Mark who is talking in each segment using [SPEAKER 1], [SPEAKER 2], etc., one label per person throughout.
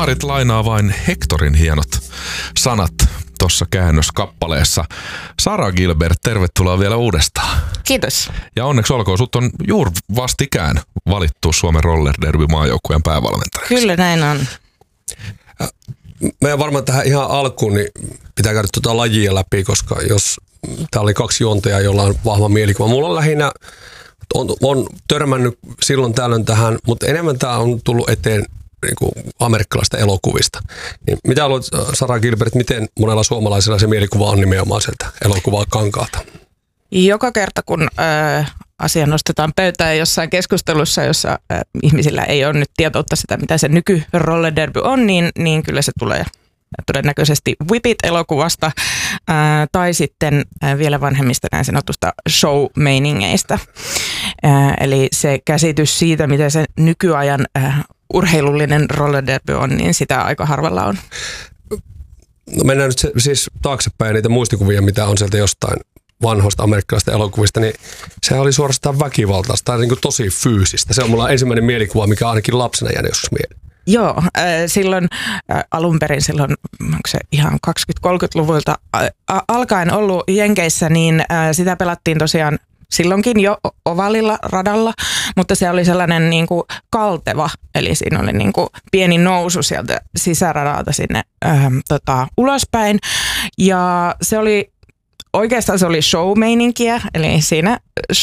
[SPEAKER 1] Tuomarit lainaa vain Hectorin hienot sanat tuossa käännöskappaleessa. Sara Gilbert, tervetuloa vielä uudestaan.
[SPEAKER 2] Kiitos.
[SPEAKER 1] Ja onneksi olkoon, sut on juuri vastikään valittu Suomen roller derby maajoukkueen päävalmentajaksi.
[SPEAKER 2] Kyllä näin on.
[SPEAKER 3] Meidän varmaan tähän ihan alkuun niin pitää käydä tuota lajia läpi, koska jos täällä oli kaksi juontajaa, jolla on vahva mielikuva. Mulla on lähinnä, on törmännyt silloin tällöin tähän, mutta enemmän tämä on tullut eteen niin kuin amerikkalaisista elokuvista. Niin mitä haluat, Sara Gilbert, miten monella suomalaisella se mielikuva on nimenomaan sieltä elokuvaa kankaalta?
[SPEAKER 2] Joka kerta, kun asia nostetaan pöytään jossain keskustelussa, jossa ihmisillä ei ole nyt tietoutta sitä, mitä se nyky-roller derby on, niin kyllä se tulee todennäköisesti Whip It-elokuvasta tai sitten vielä vanhemmista näin sanotusta show-meiningeistä. Eli se käsitys siitä, mitä se nykyajan urheilullinen roller derby on, niin sitä aika harvalla on.
[SPEAKER 3] No mennään nyt siis taaksepäin niitä muistikuvia, mitä on sieltä jostain vanhoista amerikkalaisista elokuvista, niin sehän oli suorastaan väkivaltaista, niin kuin tosi fyysistä. Se on mulla ensimmäinen mielikuva, mikä ainakin lapsena jäänyt joskus mieleen.
[SPEAKER 2] Joo, silloin alun perin onko se ihan 20-30-luvulta alkaen ollut Jenkeissä, niin sitä pelattiin tosiaan silloinkin jo ovalilla radalla, mutta se oli sellainen niin kuin kalteva, eli siinä oli niin kuin pieni nousu sieltä sisäradalta sinne ulospäin, ja se oli oikeastaan se oli show-meininkiä, eli siinä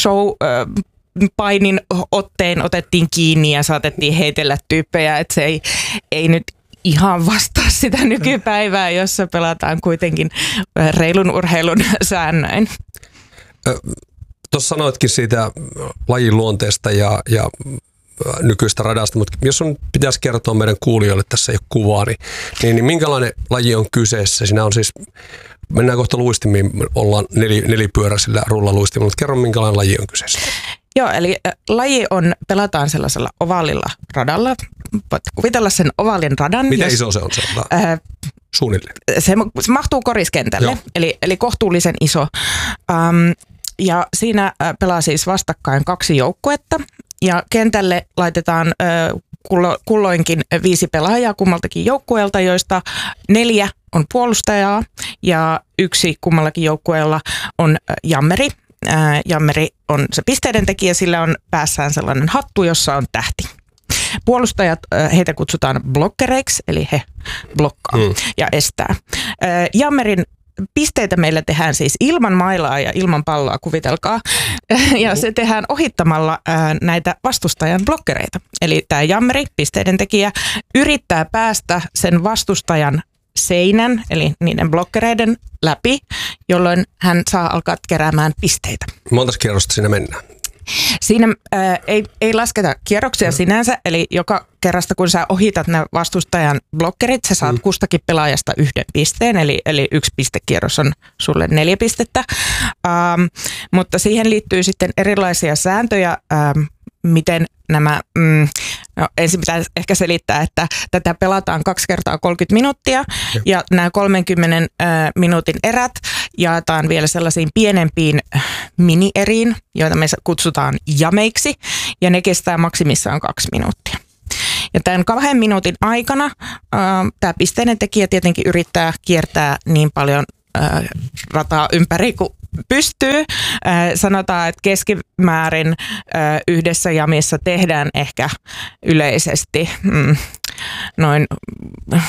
[SPEAKER 2] painin ottein otettiin kiinni ja saatettiin heitellä tyyppejä, että se ei nyt ihan vastaa sitä nykypäivää, jossa pelataan kuitenkin reilun urheilun säännöin.
[SPEAKER 3] Tuossa sanoitkin siitä lajin luonteesta ja nykyistä radasta, mutta jos on pitäisi kertoa meidän kuulijoille, tässä ei ole kuvaa, niin minkälainen laji on kyseessä? Siinä on siis, mennään kohta luistimiin, ollaan nelipyöräisillä rullaluistimilla, mutta kerro minkälainen laji on kyseessä.
[SPEAKER 2] Joo, eli pelataan sellaisella ovaalilla radalla. Voit kuvitella sen ovaalin radan.
[SPEAKER 3] Miten iso se on? Suunnilleen.
[SPEAKER 2] Se mahtuu koriskentälle, eli kohtuullisen iso. Ja siinä pelaa siis vastakkain 2 joukkuetta ja kentälle laitetaan kulloinkin 5 pelaajaa kummaltakin joukkueelta, joista 4 on puolustajaa ja 1 kummallakin joukkueella on jammeri. Jammeri on se pisteiden tekijä, sillä on päässään sellainen hattu, jossa on tähti. Puolustajat, heitä kutsutaan blokkereiksi, eli he blokkaa ja estää. Jammerin pisteitä meillä tehdään siis ilman mailaa ja ilman palloa, kuvitelkaa. Ja se tehdään ohittamalla näitä vastustajan blokkereita. Eli tämä jammeri, pisteiden tekijä, yrittää päästä sen vastustajan seinän, eli niiden blokkereiden läpi, jolloin hän saa alkaa keräämään pisteitä.
[SPEAKER 3] Monta kierrosta siinä mennään?
[SPEAKER 2] Siinä ei lasketa kierroksia sinänsä, eli joka kerrasta kun sä ohitat nämä vastustajan blokkerit, sä saat kustakin pelaajasta 1 pisteen, eli 1 pistekierros on sulle 4 pistettä. Mutta siihen liittyy sitten erilaisia sääntöjä, miten nämä, ensin pitää ehkä selittää, että tätä pelataan 2 kertaa 30 minuuttia ja nämä 30 minuutin erät jaetaan vielä sellaisiin pienempiin mini-eriin, joita me kutsutaan jameiksi ja ne kestää maksimissaan 2 minuuttia. Ja tämän 2 minuutin aikana tämä pisteiden tekijä tietenkin yrittää kiertää niin paljon rataa ympäri kuin pystyy. Sanotaan, että keskimäärin yhdessä jamissa tehdään ehkä yleisesti noin 6-12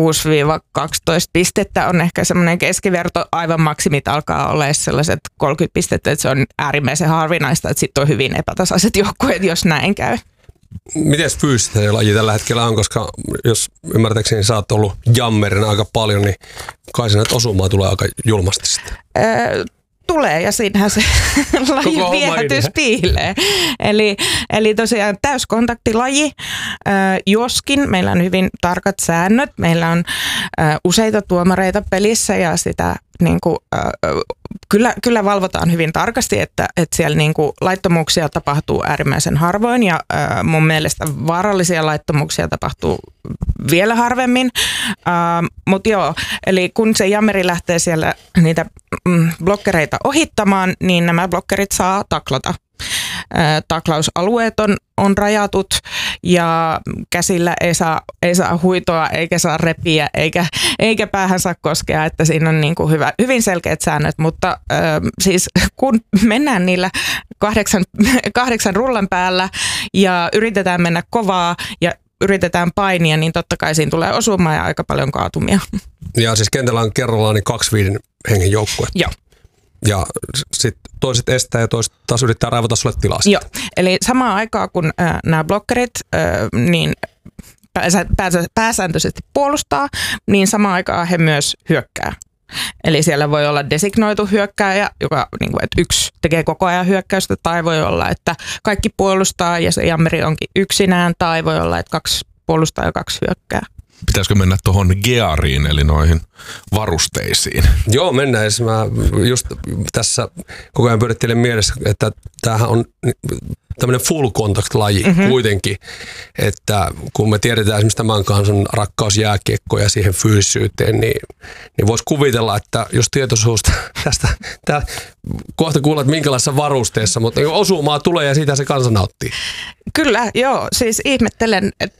[SPEAKER 2] pistettä on ehkä semmoinen keskiverto. Aivan maksimit alkaa olla sellaiset 30 pistettä, että se on äärimmäisen harvinaista, että sitten on hyvin epätasaiset joukkueet, jos näin käy.
[SPEAKER 3] Miten fyysistä se laji tällä hetkellä on, koska jos ymmärtääkseni sä oot ollut jammerina aika paljon, niin kai se näitä osumaa tulee aika julmasti sitten.
[SPEAKER 2] Tulee ja siinähän se lajin viehätys piilee. Eli tosiaan täyskontaktilaji, joskin meillä on hyvin tarkat säännöt. Meillä on useita tuomareita pelissä ja sitä niin kuin, kyllä valvotaan hyvin tarkasti, että siellä niin kuin laittomuuksia tapahtuu äärimmäisen harvoin ja mun mielestä vaarallisia laittomuuksia tapahtuu vielä harvemmin. Mutta joo, eli kun se jammeri lähtee siellä niitä blokkereita ohittamaan, niin nämä blokkerit saa taklata. taklausalueet on rajatut ja käsillä ei saa huitoa eikä saa repiä eikä päähän saa koskea, että siinä on niin kuin hyvin selkeät säännöt, mutta siis kun mennään niillä 8 rullan päällä ja yritetään mennä kovaa ja yritetään painia, niin totta kai siinä tulee osumaa ja aika paljon kaatumia.
[SPEAKER 3] Ja siis kentällä on kerrallaan niin 2-5 hengen joukkue.
[SPEAKER 2] Joo.
[SPEAKER 3] Ja sitten toiset estää ja toiset taas yrittää raivata sulle tilaa.
[SPEAKER 2] Joo, eli samaan aikaan kun nämä blokkerit niin pääsääntöisesti puolustaa, niin samaan aikaan he myös hyökkää. Eli siellä voi olla designoitu hyökkääjä, joka niin kuin, että yksi tekee koko ajan hyökkäystä, tai voi olla, että kaikki puolustaa ja se jammeri onkin yksinään, tai voi olla, että 2 puolustaa ja 2 hyökkää.
[SPEAKER 1] Pitäisikö mennä tuohon geariin, eli noihin varusteisiin?
[SPEAKER 3] Joo, mennään. Mä just tässä koko ajan pyörittelen mielessä, että tämähän on tämmöinen full contact-laji kuitenkin, että kun me tiedetään esimerkiksi tämän kansan rakkaus jääkiekkoon ja siihen fyysisyyteen, niin voisi kuvitella, että jos tietoisuus tästä kohta kuulet minkälaisessa varusteessa, mutta osumaa tulee ja siitä se kansa nauttii.
[SPEAKER 2] Kyllä, joo. Siis ihmettelen, että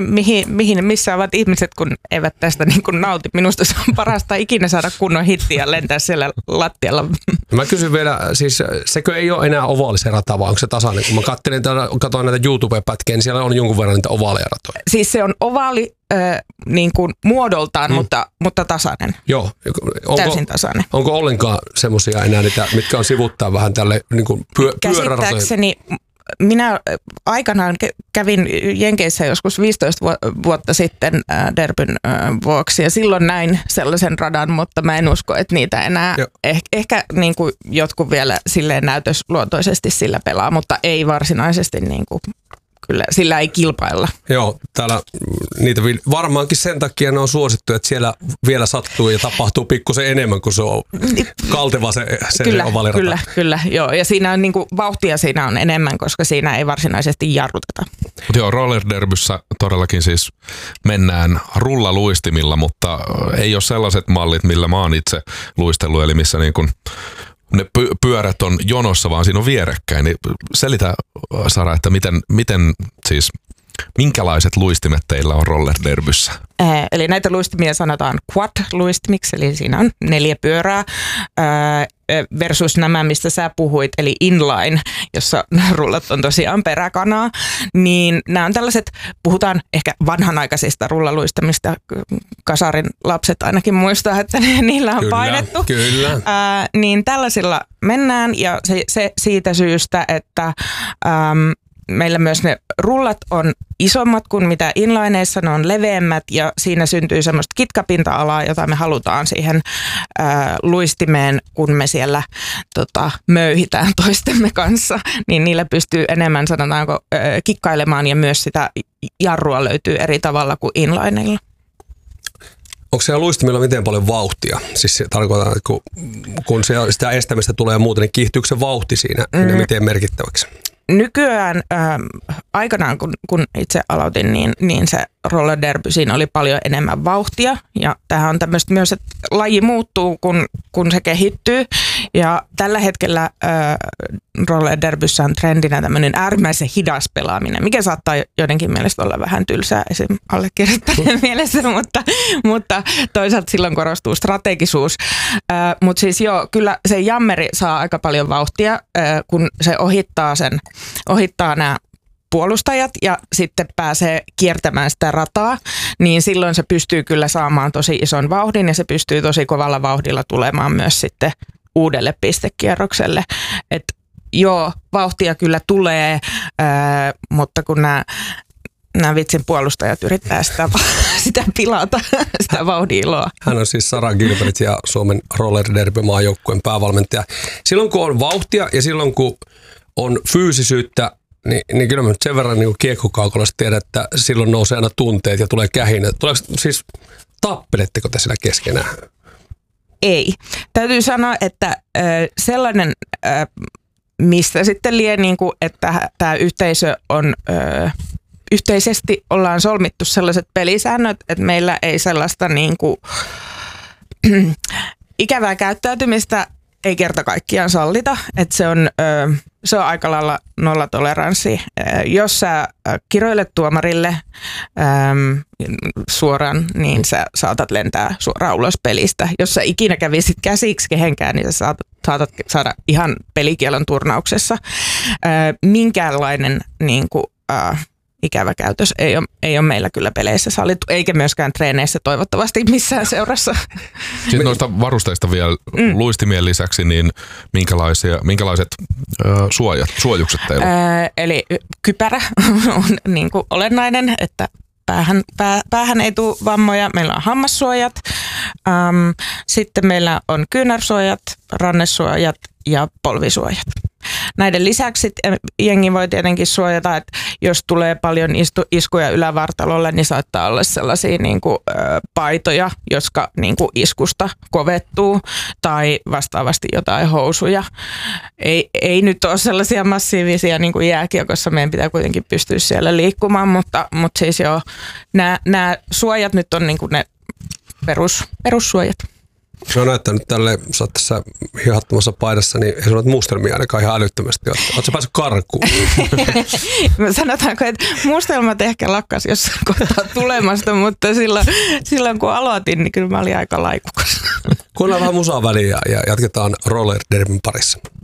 [SPEAKER 2] missä ovat ihmiset, kun eivät tästä niin kuin nauti. Minusta se on parasta ikinä saada kunnon hitti ja lentää siellä lattialla. Mä
[SPEAKER 3] kysyn vielä, siis sekö ei ole enää ovaalisen rata, vai onko se tasainen? Kun mä katsoin näitä YouTube-pätkiä, niin siellä on jonkun verran niitä ovaaleja ratoja.
[SPEAKER 2] Siis se on ovaali niin kuin muodoltaan, mutta tasainen.
[SPEAKER 3] Joo.
[SPEAKER 2] Täysin tasainen.
[SPEAKER 3] Onko ollenkaan semmoisia enää niitä, mitkä on sivuttaa vähän tälle niin kuin pyöräratoja?
[SPEAKER 2] Käsittääkseni minä aikanaan kävin Jenkeissä joskus 15 vuotta sitten derbyn vuoksi ja silloin näin sellaisen radan, mutta mä en usko, että niitä enää, ehkä niin kuin jotkut vielä silleen näytösluontoisesti sillä pelaa, mutta ei varsinaisesti niin kuin, kyllä sillä ei kilpailla.
[SPEAKER 3] Joo, täällä niitä varmaankin sen takia ne on suosittu, että siellä vielä sattuu ja tapahtuu pikkusen enemmän, kuin se on kalteva se ovalirata.
[SPEAKER 2] Kyllä, joo. Ja siinä on niin kuin, vauhtia siinä on enemmän, koska siinä ei varsinaisesti jarruteta.
[SPEAKER 1] Joo, rollerderbyssä todellakin siis mennään rullaluistimilla, mutta ei ole sellaiset mallit, millä mä oon itse luistellut, eli missä niin kuin ne pyörät on jonossa, vaan siinä on vierekkäin. Niin selitä, Sara, että miten siis, minkälaiset luistimet teillä on rollerderbyssä?
[SPEAKER 2] Eli näitä luistimia sanotaan quad-luistimiksi, eli siinä on 4 pyörää versus nämä, mistä sä puhuit, eli inline, jossa rullat on tosiaan peräkanaa. Niin nämä on tällaiset, puhutaan ehkä vanhanaikaisista rullaluistimista, kasarin lapset ainakin muistaa, että niillä on painettu.
[SPEAKER 3] Kyllä.
[SPEAKER 2] Niin tällaisilla mennään ja se siitä syystä, että meillä myös ne rullat on isommat kuin mitä inlineissa, ne on leveämmät ja siinä syntyy semmoista kitkapinta-alaa, jota me halutaan siihen luistimeen, kun me siellä möyhitään toistemme kanssa, niin niillä pystyy enemmän, sanotaanko, kikkailemaan ja myös sitä jarrua löytyy eri tavalla kuin inlineilla.
[SPEAKER 3] Onko siellä luistimilla miten paljon vauhtia? Siis se tarkoittaa, että kun sitä estämistä tulee ja muuta, niin kiihtyykö se vauhti siinä miten merkittäväksi?
[SPEAKER 2] Nykyään aikanaan, kun itse aloitin, niin se rollerderby, siinä oli paljon enemmän vauhtia. Ja tämähän on tämmöistä myös, että laji muuttuu, kun se kehittyy. Ja tällä hetkellä rollerderbyssä on trendinä tämmöinen äärimmäisen hidas pelaaminen, mikä saattaa joidenkin mielestä olla vähän tylsää esim. Allekirjoittajien mielessä, mutta toisaalta silloin korostuu strategisuus. Mutta siis joo, kyllä se jammeri saa aika paljon vauhtia, kun se ohittaa nämä puolustajat ja sitten pääsee kiertämään sitä rataa, niin silloin se pystyy kyllä saamaan tosi ison vauhdin ja se pystyy tosi kovalla vauhdilla tulemaan myös sitten uudelle pistekierrokselle. Et joo, vauhtia kyllä tulee, mutta kun nämä vitsin puolustajat yrittää sitä pilata, sitä vauhdin iloa.
[SPEAKER 3] Hän on siis Sara Gilbert ja Suomen rollerderby-maajoukkueen päävalmentaja. Silloin kun on vauhtia ja silloin kun on fyysisyyttä, niin kyllä mä nyt sen verran niin kiekkokaukolasta tiedän, että silloin nousee aina tunteet ja tulee kähinä. Siis tappeletteko te siellä keskenään?
[SPEAKER 2] Ei. Täytyy sanoa, että sellainen, mistä sitten lie, niin kuin, että tämä yhteisö on, yhteisesti ollaan solmittu sellaiset pelisäännöt, että meillä ei sellaista niin kuin, ikävää käyttäytymistä ei kerta kaikkiaan sallita, että se on aika lailla nollatoleranssi. Jos sä kiroilet tuomarille suoraan, niin sä saatat lentää suoraan ulos pelistä. Jos sä ikinä kävisit käsiksi kehenkään, niin sä saatat saada ihan pelikielon turnauksessa. Minkäänlainen niin kuin, ikävä käytös ei ole meillä kyllä peleissä sallittu, eikä myöskään treeneissä toivottavasti missään seurassa.
[SPEAKER 1] Sitten noista varusteista vielä luistimien lisäksi, niin minkälaiset suojukset teillä on?
[SPEAKER 2] Eli kypärä on niin kuin olennainen, että päähän ei tule vammoja. Meillä on hammassuojat, sitten meillä on kyynärsuojat, rannesuojat ja polvisuojat. Näiden lisäksi jengi voi tietenkin suojata, että jos tulee paljon iskuja ylävartalolle, niin saattaa olla sellaisia niin kuin, paitoja, jotka niin kuin iskusta kovettuu, tai vastaavasti jotain housuja. Ei nyt ole sellaisia massiivisia niin kuin jääkiekossa, meidän pitää kuitenkin pystyä siellä liikkumaan, mutta siis joo, nämä suojat nyt on niin kuin ne perussuojat.
[SPEAKER 3] Se on näyttänyt tälle, sä oot tässä hihattomassa paidassa, niin ei sulla mustelmia ainakaan ihan älyttömästi. Oletko sä päässyt karkuun?
[SPEAKER 2] Sanotaanko, että mustelmat ehkä lakkas jossain kohtaa tulemasta, mutta silloin kun aloitin, niin kyllä mä olin aika laikukas.
[SPEAKER 3] Kuunnellaan vähän musaa väliin ja jatketaan roller derbyn parissa.